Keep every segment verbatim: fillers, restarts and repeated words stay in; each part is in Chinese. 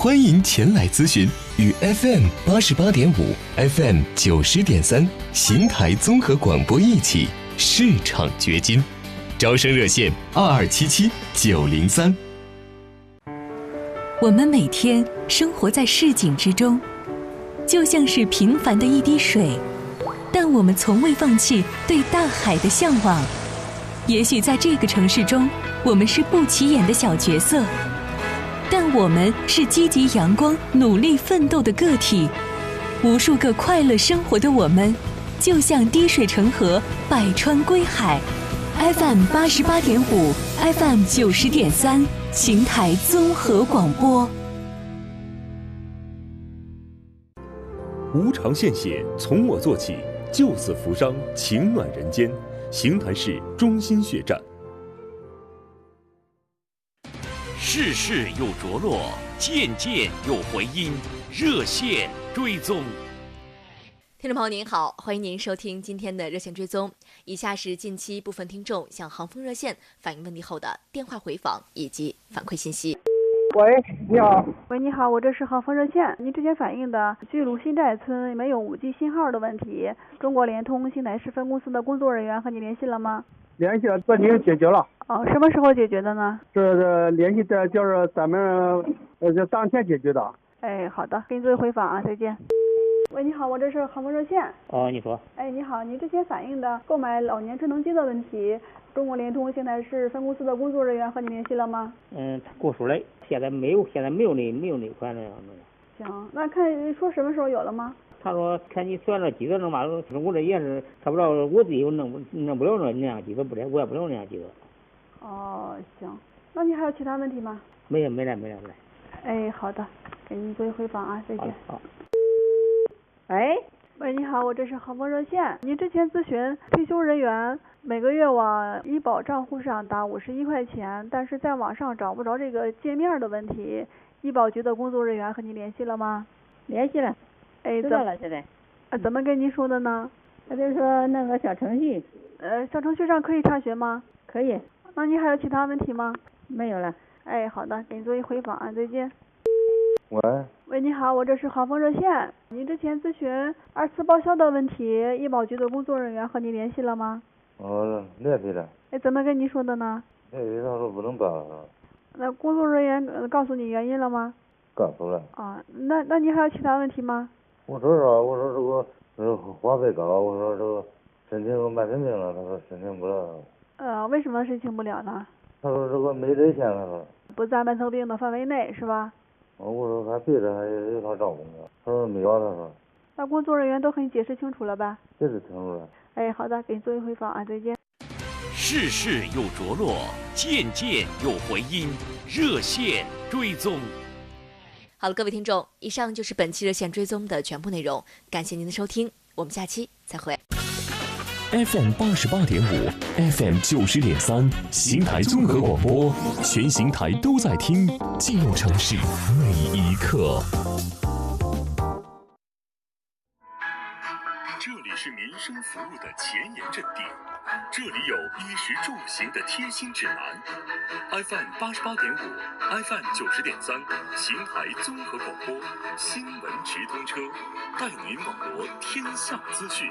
欢迎前来咨询，与 F M 八十八点五、F M 九十点三邢台综合广播一起市场掘金。招生热线二二七七九零三。 我们每天生活在市井之中，就像是平凡的一滴水，但我们从未放弃对大海的向往。也许在这个城市中，我们是不起眼的小角色，但我们是积极阳光、努力奋斗的个体。无数个快乐生活的我们，就像滴水成河，百川归海。F M 八十八点五 ，F M 九十点三，邢台综合广播。 无偿献血，从我做起，救死扶伤，情暖人间。邢台市中心血站。 事事有着落，件件有回音，热线追踪。 听众朋友您好，欢迎您收听今天的热线追踪。以下是近期部分听众向航风热线反映问题后的电话回访以及反馈信息。 喂，你好。 喂，你好，我这是航风热线。您之前反映的巨鹿新寨村没有 五 G 信号的问题，中国联通邢台市分公司的工作人员和你联系了吗？ 联系了，问题解决了。 哦，什么时候解决的呢？ 这这联系的就是咱们呃就当天解决的。 哎，好的，给你做个回访啊，再见。喂，你好，我这是航风热线。 哦，你说。 哎，你好，你之前反映的购买老年智能机的问题，中国联通邢台市分公司的工作人员和你联系了吗？ 嗯，过数了，现在没有，现在没有那没有那款那样的。 行，那看说什么时候有了吗？ 他说看你选了机子弄嘛，我这也是他不知道我自己又弄不弄不了那那样机子，不了我也不了那样机子。 哦，行，那你还有其他问题吗？ 没了没了没了没了。 哎，好的，给你做一回访啊，再见。 好。好喂，喂，你好，我这是航风热线。你之前咨询退休人员每个月往医保账户上打五十一块钱，但是在网上找不着这个界面的问题，医保局的工作人员和你联系了吗？ 联系了， 哎， 知道了现在。 啊，怎么跟您说的呢？ 他就说那个小程序。 呃，小程序上可以查询吗？ 可以。 那你还有其他问题吗？ 没有了。 哎，好的，给你做一回访啊，再见。 喂。 喂，你好，我这是航风热线。您之前咨询二次报销的问题，医保局的工作人员和你联系了吗？ 哦，联系了。 哎，怎么跟你说的呢？ 联系他说不能办了。 那工作人员、呃、告诉你原因了吗？ 告诉了。 啊，那那你还有其他问题吗？ 我说说，我说这个这花费高，我说这个申请慢性病了，他说申请不了。 呃，为什么申请不了呢？ 他说这个没这钱，他说。 不在慢性病的范围内是吧？ 我说还别的还有他照顾呢，他说没有，他说。 那工作人员都和你解释清楚了吧？ 解释清楚了。 哎，好的，给你做一回访啊，再见。 事事有着落，件件有回音，热线追踪。 好了，各位听众，以上就是本期热线追踪的全部内容，感谢您的收听，我们下期再会。 F M 八十八点五 ，F M 九十点三，邢台综合广播，全邢台都在听，记录城市每一刻。 这里是民生服务的前沿阵地，这里有衣食住行的贴心指南。F M 八十八点五 ，F M 九十点三，邢台综合广播，新闻直通车，带您网罗天下资讯。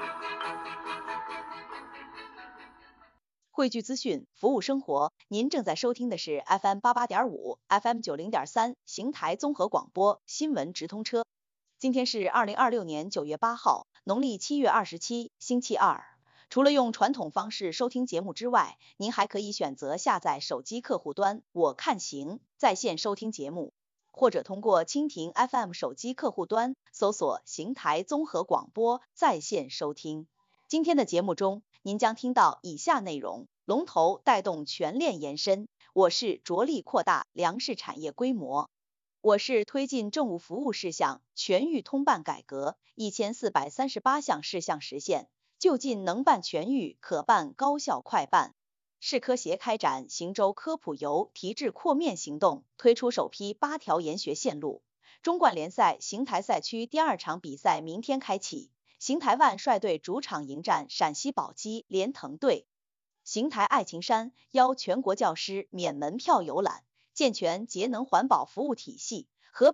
汇聚资讯，服务生活。您正在收听的是 F M 八八点五、F M 九零点三邢台综合广播新闻直通车。今天是二零二六年九月八号，农历七月二十七，星期二。除了用传统方式收听节目之外，您还可以选择下载手机客户端“我看行”在线收听节目，或者通过蜻蜓 F M 手机客户端搜索邢台综合广播在线收听。今天的节目中，您将听到以下内容：龙头带动全链延伸，我市着力扩大粮食产业规模；我市推进政务服务事项全域通办改革，一千四百三十八项事项实现，就近能办全域，可办高效快办。市科协开展邢州科普游提质扩面行动，推出首批八条研学线路。中冠联赛邢台赛区第二场比赛明天开启。邢台万率队主场迎战陕西宝鸡连腾队。邢台爱琴山邀全国教师免门票游览，健全节能环保服务体系，